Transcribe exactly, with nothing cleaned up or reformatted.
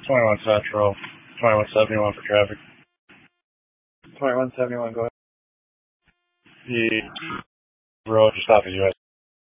twenty-one Central, twenty-one seventy-one for traffic. twenty-one seventy-one, go ahead. The road just off of U S